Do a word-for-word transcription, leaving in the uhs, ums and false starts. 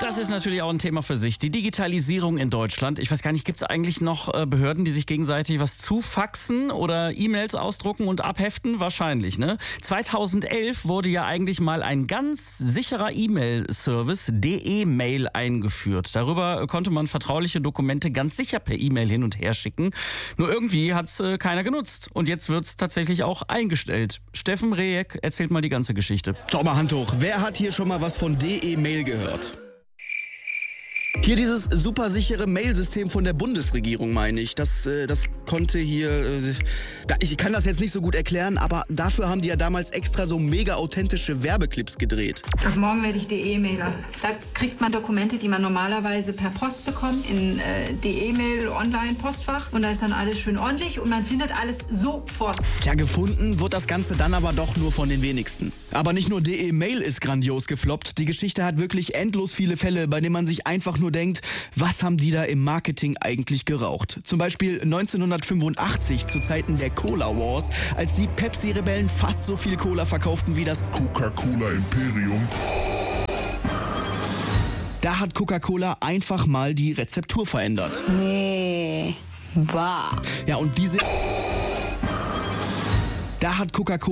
Das ist natürlich auch ein Thema für sich. Die Digitalisierung in Deutschland. Ich weiß gar nicht, gibt es eigentlich noch äh, Behörden, die sich gegenseitig was zufaxen oder E-Mails ausdrucken und abheften? Wahrscheinlich, ne? zweitausendelf wurde ja eigentlich mal ein ganz sicherer E-Mail-Service, D E-Mail, eingeführt. Darüber konnte man vertrauliche Dokumente ganz sicher per E-Mail hin und her schicken. Nur irgendwie hat es äh, keiner genutzt. Und jetzt wird es tatsächlich auch eingestellt. Steffen Rehek erzählt mal die ganze Geschichte. Doch mal Hand hoch. Wer hat hier schon mal was von D E-Mail gehört? Hier dieses supersichere Mailsystem von der Bundesregierung, meine ich. Das, äh, das konnte hier... Äh, da, ich kann das jetzt nicht so gut erklären, aber dafür haben die ja damals extra so mega authentische Werbeclips gedreht. Ab morgen werde ich D E-Mailer. Da kriegt man Dokumente, die man normalerweise per Post bekommt, in äh, D E-Mail, Online-Postfach. Und da ist dann alles schön ordentlich und man findet alles sofort. Tja, gefunden wird das Ganze dann aber doch nur von den wenigsten. Aber nicht nur D E-Mail ist grandios gefloppt. Die Geschichte hat wirklich endlos viele Fälle, bei denen man sich einfach nur denkt, was haben die da im Marketing eigentlich geraucht? Zum Beispiel neunzehnhundertfünfundachtzig zu Zeiten der Cola Wars, als die Pepsi-Rebellen fast so viel Cola verkauften wie das Coca-Cola Imperium. Da hat Coca-Cola einfach mal die Rezeptur verändert. Nee, wahr. Ja, und diese... Da hat Coca-Cola